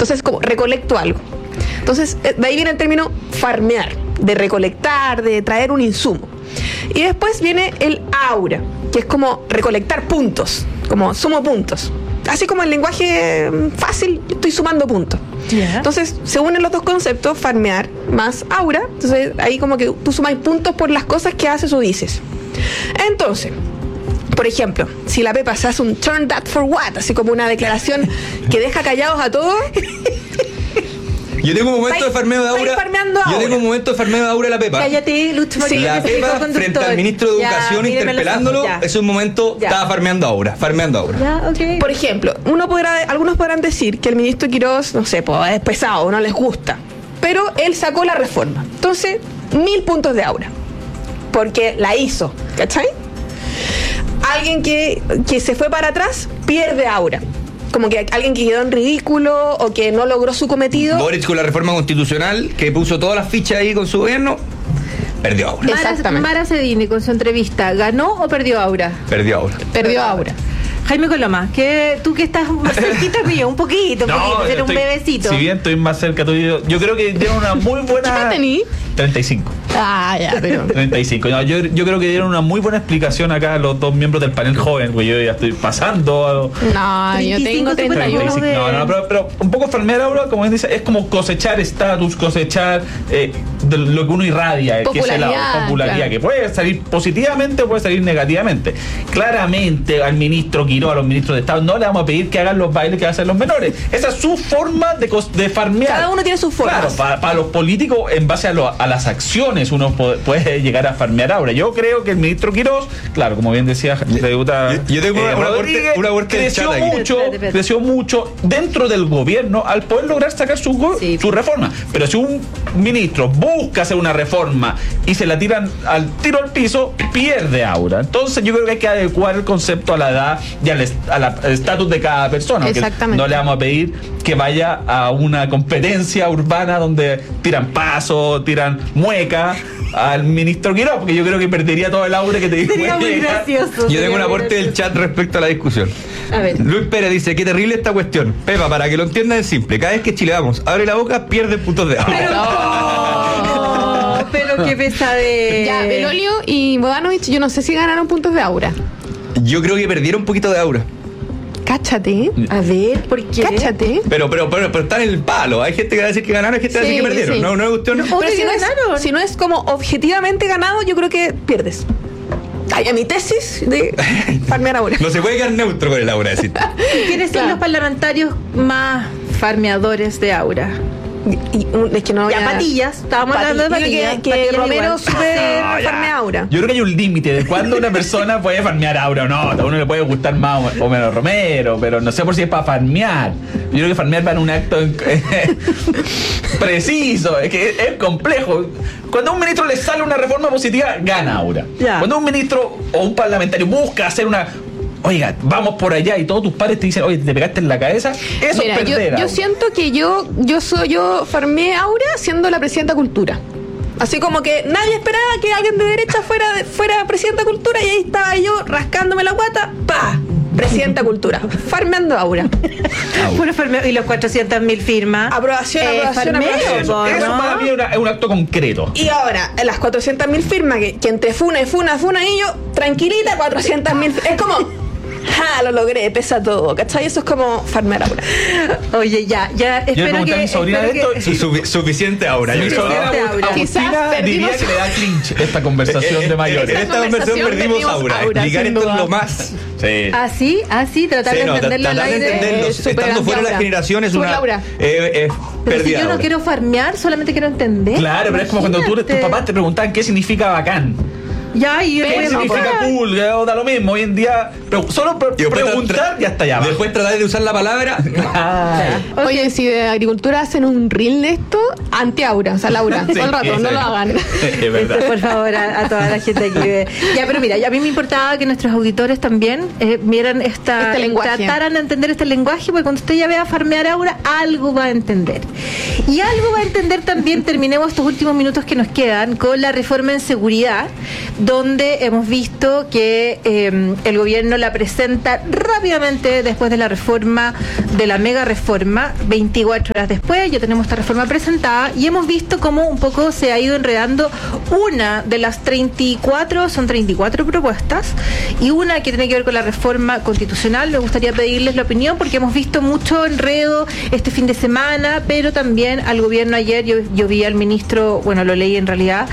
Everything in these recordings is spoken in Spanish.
Entonces es como recolecto algo. Entonces de ahí viene el término farmear, de recolectar, de traer un insumo. Y después viene el aura, que es como recolectar puntos, como sumo puntos. Así como en lenguaje fácil, yo estoy sumando puntos. Yeah. Entonces se unen los dos conceptos, farmear más aura. Entonces ahí como que tú sumas puntos por las cosas que haces o dices. Entonces, por ejemplo, si la Pepa se hace un turn that for what, así como una declaración que deja callados a todos. Yo tengo un momento de farmeo de aura. Yo tengo un momento de farmeo de aura de la Pepa. Cállate, Lucho María. La Pepa frente al ministro de Educación interpelándolo, es un momento, estaba farmeando aura. Ya, okay. Por ejemplo, algunos podrán decir que el ministro Quirós, no sé, pues, es pesado, no les gusta. Pero él sacó la reforma. Entonces, 1000 puntos de aura. Porque la hizo, ¿cachai? Alguien que se fue para atrás pierde aura. Como que alguien que quedó en ridículo o que no logró su cometido. Boric con la reforma constitucional, que puso todas las fichas ahí con su gobierno, perdió aura. Exactamente. Mara Cedini, con su entrevista, ¿ganó o perdió aura? Perdió aura. Perdió aura. Jaime Coloma, tú que estás más cerquita mío, un poquito, eres un bebecito. Si bien estoy más cerca tuyo, yo creo que dieron una muy buena... ¿Qué edad tení? 35. Ah, ya, pero... 35. No, yo creo que dieron una muy buena explicación acá los dos miembros del panel joven, porque yo ya estoy pasando. No, yo tengo 31. Pero un poco farmear ahora, como dice, es como cosechar estatus, cosechar de lo que uno irradia, que es la popularidad, claro. Que puede salir positivamente o puede salir negativamente. Claramente al ministro Quirós, a los ministros de Estado, no le vamos a pedir que hagan los bailes que hacen los menores. Esa es su forma de farmear. Cada uno tiene sus formas. Claro, para los políticos, en base a las acciones, uno puede llegar a farmear ahora. Yo creo que el ministro Quirós, claro, como bien decía la diputada, yo tengo una vuelta creció mucho dentro del gobierno al poder lograr sacar su reforma. Pero si un ministro busca hacer una reforma y se la tiran al piso, pierde aura. Entonces yo creo que hay que adecuar el concepto a la edad y al estatus de cada persona. Exactamente. No le vamos a pedir que vaya a una competencia urbana donde tiran pasos, tiran mueca al ministro Quirós, porque yo creo que perdería todo el aura que te digo. Sería muy gracioso. Yo tengo un aporte del chat respecto a la discusión. A ver. Luis Pérez dice, qué terrible esta cuestión. Pepa, para que lo entiendan es simple. Cada vez que Chile Vamos abre la boca, pierde puntos de aura. Pero qué pesadez. Ya, Belolio y Bodanovich, yo no sé si ganaron puntos de aura. Yo creo que perdieron un poquito de aura. Cáchate. A ver, ¿por qué? Cáchate. Pero están en el palo. Hay gente que va a decir que ganaron, hay gente que va a decir que perdieron. Sí. No es cuestión. Pero si no es como objetivamente ganado, yo creo que pierdes. Ay, a mi tesis de farmear aura. No se puede quedar neutro con el aura, decir. ¿Quiénes son los parlamentarios más farmeadores de aura? Es que no Ya, Patillas, estábamos hablando de Patillas. Que Romero super farmea aura. Yo creo que hay un límite de cuándo una persona puede farmear aura o no. A uno le puede gustar más o menos Romero, pero no sé por si es para farmear. Yo creo que farmear va en un acto preciso, es que es complejo. Cuando a un ministro le sale una reforma positiva, gana aura. Ya. Cuando un ministro o un parlamentario busca hacer oiga, vamos por allá y todos tus padres te dicen, oye, te pegaste en la cabeza, eso Mira, es perder. yo siento que yo farmeé aura siendo la presidenta Cultura. Así como que nadie esperaba que alguien de derecha fuera presidenta Cultura, y ahí estaba yo rascándome la guata, ¡pa! Presidenta Cultura, farmeando aura. Puro farmeo. Y los 400.000 firmas. Aprobación. Eso para mí es un acto concreto. Y ahora, las 400.000 firmas, que entre funa y yo, tranquilita, 400.000. Es como, lo logré, pesa todo, ¿cachai? Eso es como farmear aura. Oye, ya, espero que... a mi sobrina de esto, suficiente aura. Mi sobrina Agustina diría que le da clinch esta conversación de mayores. En esta conversación perdimos aura. Explicar esto es lo más... Sí. Así, tratar de entenderlo al aire. Estando fuera de la generación es una Pero si pérdida. yo no quiero farmear, solamente quiero entender. Claro, pero es como cuando tus papás te preguntaban qué significa bacán. Ya, y yo ¿Qué significa cool? Da lo mismo. Hoy en día, solo preguntar ya está ya. Después tratar de usar la palabra. Oye, si de agricultura hacen un reel de esto, Anti-Aura, o sea, Laura, todo el rato, no lo hagan. Es verdad. Por favor, a toda la gente aquí. Ya, pero mira, a mí me importaba que nuestros auditores también vieran este lenguaje, trataran de entender este lenguaje, porque cuando usted ya vea farmear Aura, algo va a entender. Y algo va a entender también, terminemos estos últimos minutos que nos quedan, con la reforma en seguridad, donde hemos visto que el gobierno la presenta rápidamente después de la reforma, de la mega reforma, 24 horas después, ya tenemos esta reforma presentada, y hemos visto cómo un poco se ha ido enredando una de las 34, son 34 propuestas, y una que tiene que ver con la reforma constitucional. Me gustaría pedirles la opinión, porque hemos visto mucho enredo este fin de semana, pero también al gobierno ayer, yo vi al ministro, bueno, lo leí en realidad,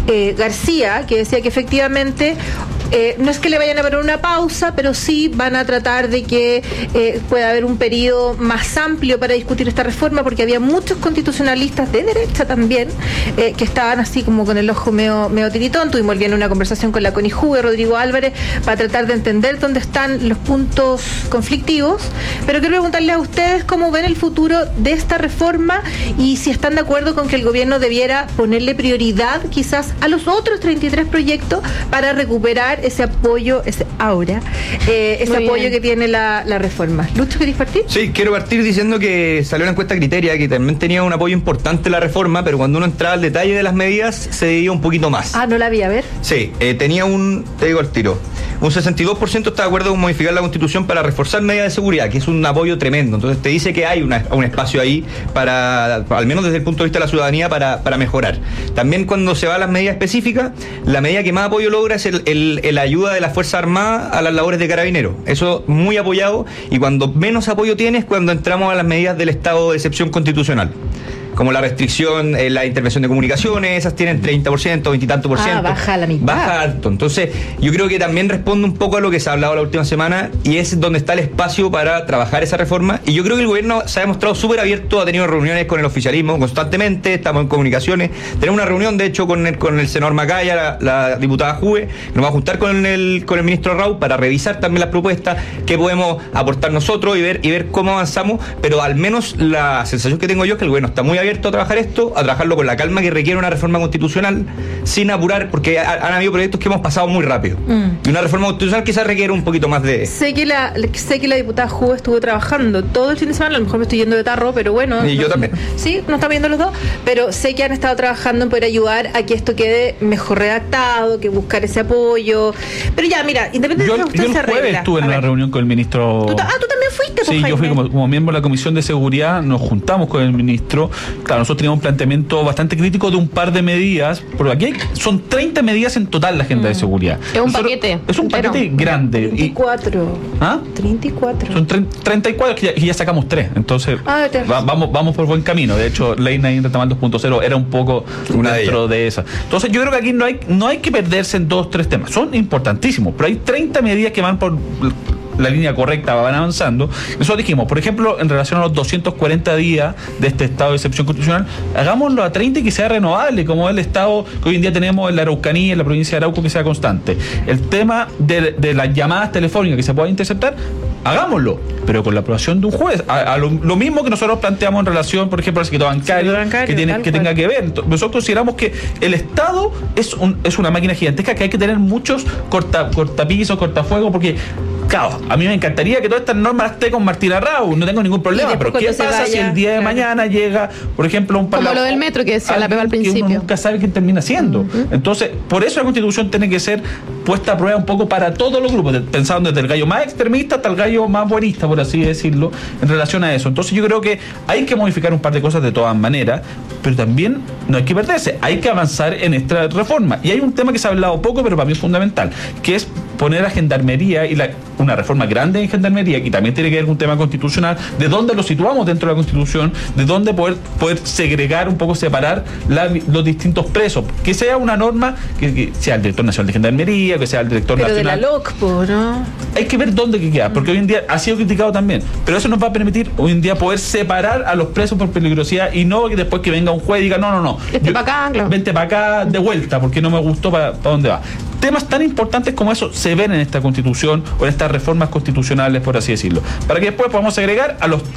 García, que decía que efectivamente no es que le vayan a poner una pausa, pero sí van a tratar de que pueda haber un periodo más amplio para discutir esta reforma, porque había muchos constitucionalistas de derecha también que estaban así como con el ojo medio tiritón. Tuvimos bien una conversación con la CONIJUVE, Rodrigo Álvarez, para tratar de entender dónde están los puntos conflictivos, pero quiero preguntarle a ustedes cómo ven el futuro de esta reforma y si están de acuerdo con que el gobierno debiera ponerle prioridad quizás a los otros 33 proyectos para recuperar ese apoyo, ese aura, ese apoyo que tiene la reforma. Lucho, ¿querés partir? Sí, quiero partir diciendo que salió una encuesta Criteria que también tenía un apoyo importante la reforma, pero cuando uno entraba al detalle de las medidas se dividía un poquito más. Ah, no la vi, a ver. Sí, tenía te digo al tiro, un 62% está de acuerdo con modificar la Constitución para reforzar medidas de seguridad, que es un apoyo tremendo. Entonces te dice que hay un espacio ahí para, al menos desde el punto de vista de la ciudadanía, para mejorar. También cuando se va a las medidas específicas, la medida que más apoyo logra es la ayuda de las Fuerzas Armadas a las labores de carabineros. Eso muy apoyado, y cuando menos apoyo tiene es cuando entramos a las medidas del estado de excepción constitucional, como la restricción, la intervención de comunicaciones, esas tienen 30%, 20 y tanto por ciento. Baja la mitad. Baja alto. Entonces, yo creo que también responde un poco a lo que se ha hablado la última semana, y es donde está el espacio para trabajar esa reforma. Y yo creo que el gobierno se ha demostrado súper abierto, ha tenido reuniones con el oficialismo constantemente, estamos en comunicaciones. Tenemos una reunión, de hecho, con el senador Macaya, la diputada Juve, nos va a juntar con el ministro Rau para revisar también las propuestas, qué podemos aportar nosotros y ver cómo avanzamos. Pero al menos la sensación que tengo yo es que el gobierno está muy abierto a trabajar esto, a trabajarlo con la calma que requiere una reforma constitucional, sin apurar, porque han habido proyectos que hemos pasado muy rápido. Y una reforma constitucional quizás requiere un poquito más de... Sé que la diputada Juve estuvo trabajando todo el fin de semana, a lo mejor me estoy yendo de tarro, pero bueno. Y yo también. Sí, nos estamos viendo los dos, pero sé que han estado trabajando en poder ayudar a que esto quede mejor redactado, que buscar ese apoyo. Pero ya, mira, independientemente de usted se arregla. Yo el jueves estuve en una reunión con el ministro... ¿Tú también fuiste? Sí, yo fui como miembro de la Comisión de Seguridad, nos juntamos con el ministro. Claro, nosotros teníamos un planteamiento bastante crítico de un par de medidas, porque aquí son 30 medidas en total la agenda de seguridad. Es un paquete. Es un paquete grande. 34. ¿Ah? 34. Son 34 que ya sacamos 3, entonces vamos por buen camino. De hecho, Ley Nain Retamal 2.0 era un poco una dentro de esas. Entonces yo creo que aquí no hay que perderse en 2-3 temas. Son importantísimos, pero hay 30 medidas que van por la línea correcta, van avanzando. Nosotros dijimos, por ejemplo, en relación a los 240 días de este estado de excepción constitucional, hagámoslo a 30 y que sea renovable, como el estado que hoy en día tenemos en la Araucanía, en la provincia de Arauco, que sea constante. El tema de las llamadas telefónicas que se puedan interceptar, hagámoslo, pero con la aprobación de un juez. Lo mismo que nosotros planteamos en relación, por ejemplo, al secreto bancario, que tenga que ver. Nosotros consideramos que el Estado es una máquina gigantesca, que hay que tener muchos cortapisos, cortafuegos, porque claro, a mí me encantaría que todas estas normas las esté con Martina Rau, no tengo ningún problema, pero ¿qué pasa si el día de mañana llega, por ejemplo, un parlamento? Como lo del metro que decía la Pepa al principio. Uno nunca sabe quién termina siendo. Entonces, por eso la Constitución tiene que ser puesta a prueba un poco para todos los grupos, pensando desde el gallo más extremista hasta el gallo más buenista, por así decirlo, en relación a eso. Entonces yo creo que hay que modificar un par de cosas de todas maneras, pero también no hay que perderse, hay que avanzar en esta reforma. Y hay un tema que se ha hablado poco, pero para mí es fundamental, que es poner a Gendarmería y una reforma grande en Gendarmería, que también tiene que ver con un tema constitucional, de dónde lo situamos dentro de la Constitución, de dónde poder segregar un poco, separar los distintos presos, que sea una norma que sea el director nacional de Gendarmería, que sea el director nacional. Pero de la LOCPO, ¿no? Hay que ver dónde queda, porque hoy en día ha sido criticado también, pero eso nos va a permitir hoy en día poder separar a los presos por peligrosidad, y no que después que venga un juez y diga no. Vente para acá, claro. Vente para acá de vuelta, porque no me gustó para dónde va. Temas tan importantes como eso se ven en esta Constitución o en estas reformas constitucionales, por así decirlo, para que después podamos agregar a los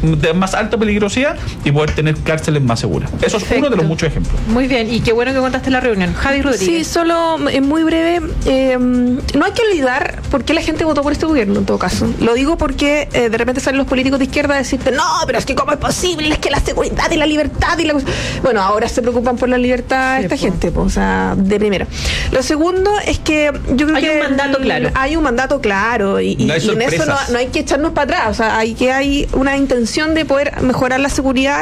de más alta peligrosidad y poder tener cárceles más seguras. Eso es uno de los muchos ejemplos. Muy bien, y qué bueno que contaste la reunión. Javi Rodríguez. Sí, solo muy breve. No hay que olvidar por qué la gente votó por este gobierno, en todo caso. Lo digo porque de repente salen los políticos de izquierda a decirte, no, pero es que cómo es posible, es que la seguridad y la libertad y la... Bueno, ahora se preocupan por la libertad esta gente, pues, o sea, de primera. Lo segundo es que yo creo hay que... un mandato claro. Hay un mandato claro y en eso no hay que echarnos para atrás. O sea, hay una intención de poder mejorar la seguridad